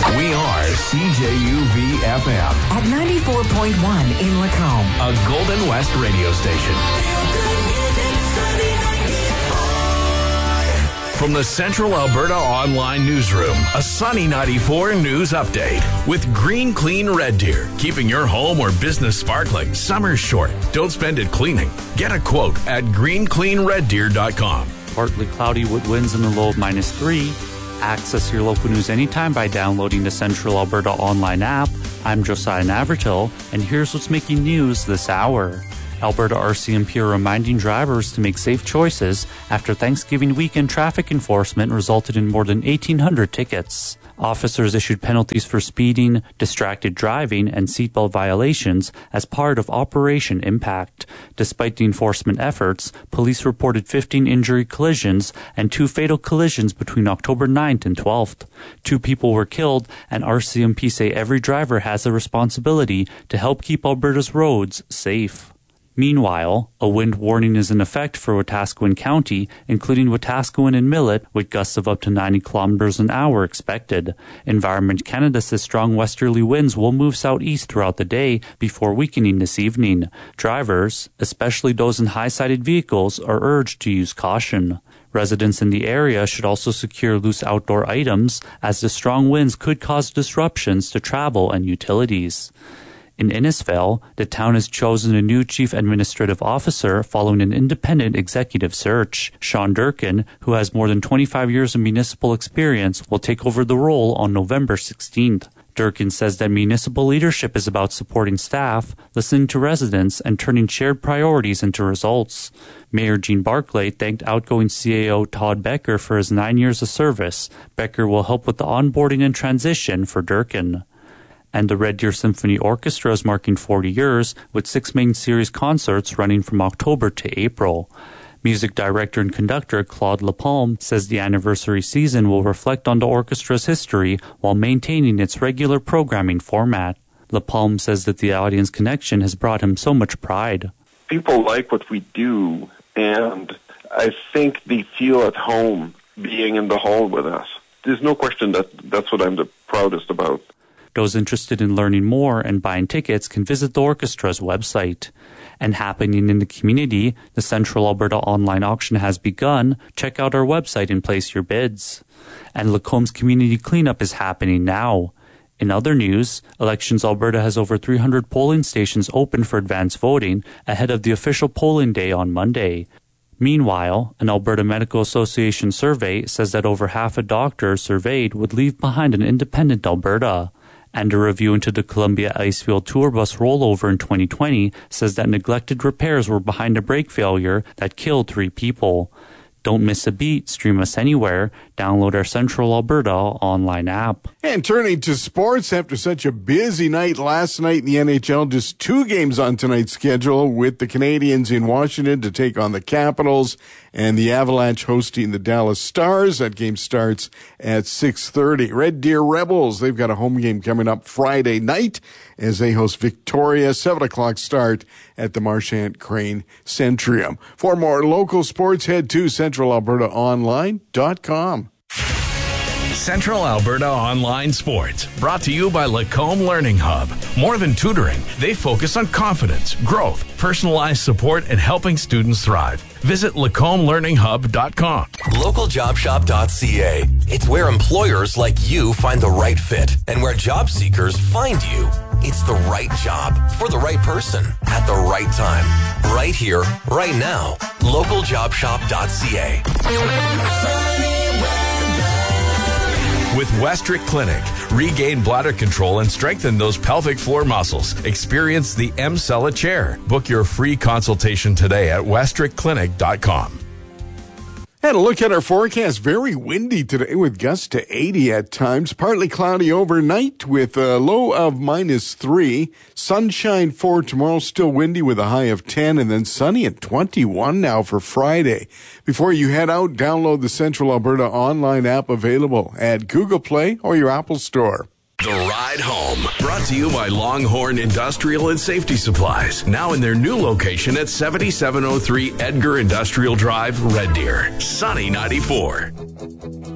We are CJUV-FM at 94.1 in Lacombe, a Golden West radio station. From the Central Alberta Online Newsroom, a Sunny 94 news update with Green Clean Red Deer. Keeping your home or business sparkling. Summer's short. Don't spend it cleaning. Get a quote at greencleanreddeer.com. Partly cloudy with winds in the low of -3. Access your local news anytime by downloading the Central Alberta Online app. I'm Josiah Navratil, and here's what's making news this hour. Alberta RCMP are reminding drivers to make safe choices after Thanksgiving weekend traffic enforcement resulted in more than 1,800 tickets. Officers issued penalties for speeding, distracted driving, and seatbelt violations as part of Operation Impact. Despite the enforcement efforts, police reported 15 injury collisions and 2 fatal collisions between October 9th and 12th. 2 people were killed, and RCMP say every driver has a responsibility to help keep Alberta's roads safe. Meanwhile, a wind warning is in effect for Wetaskiwin County, including Wetaskiwin and Millet, with gusts of up to 90 kilometers an hour expected. Environment Canada says strong westerly winds will move southeast throughout the day before weakening this evening. Drivers, especially those in high-sided vehicles, are urged to use caution. Residents in the area should also secure loose outdoor items, as the strong winds could cause disruptions to travel and utilities. In Innisfail, the town has chosen a new chief administrative officer following an independent executive search. Sean Durkin, who has more than 25 years of municipal experience, will take over the role on November 16th. Durkin says that municipal leadership is about supporting staff, listening to residents, and turning shared priorities into results. Mayor Jean Barclay thanked outgoing CAO Todd Becker for his 9 years of service. Becker will help with the onboarding and transition for Durkin. And the Red Deer Symphony Orchestra is marking 40 years, with 6 main series concerts running from October to April. Music director and conductor Claude Lapalme says the anniversary season will reflect on the orchestra's history while maintaining its regular programming format. Lapalme says that the audience connection has brought him so much pride. People like what we do, and I think they feel at home being in the hall with us. There's no question that that's what I'm the proudest about. Those interested in learning more and buying tickets can visit the orchestra's website. And happening in the community, the Central Alberta online auction has begun. Check out our website and place your bids. And Lacombe's community cleanup is happening now. In other news, Elections Alberta has over 300 polling stations open for advance voting ahead of the official polling day on Monday. Meanwhile, an Alberta Medical Association survey says that over half of doctors surveyed would leave behind an independent Alberta. And a review into the Columbia Icefield tour bus rollover in 2020 says that neglected repairs were behind a brake failure that killed 3 people. Don't miss a beat. Stream us anywhere. Download our Central Alberta online app. And turning to sports, after such a busy night last night in the NHL, just 2 games on tonight's schedule, with the Canadiens in Washington to take on the Capitals and the Avalanche hosting the Dallas Stars. That game starts at 6:30. Red Deer Rebels, they've got a home game coming up Friday night as they host Victoria. 7 o'clock start at the Marchant Crane Centrium. For more local sports, head to centralalbertaonline.com. Central Alberta Online Sports, brought to you by Lacombe Learning Hub. More than tutoring, they focus on confidence, growth, personalized support, and helping students thrive. Visit LacombelearningHub.com. LocalJobShop.ca. It's where employers like you find the right fit and where job seekers find you. It's the right job for the right person at the right time. Right here, right now. LocalJobShop.ca. With Westrick Clinic, regain bladder control and strengthen those pelvic floor muscles. Experience the M-Cella chair. Book your free consultation today at westrickclinic.com. And a look at our forecast. Very windy today with gusts to 80 at times. Partly cloudy overnight with a low of -3. Sunshine for tomorrow. Still windy with a high of 10. And then sunny at 21 now for Friday. Before you head out, download the Central Alberta online app available at Google Play or your Apple Store. The Ride Home, brought to you by Longhorn Industrial and Safety Supplies, now in their new location at 7703 Edgar Industrial Drive, Red Deer. Sunny 94.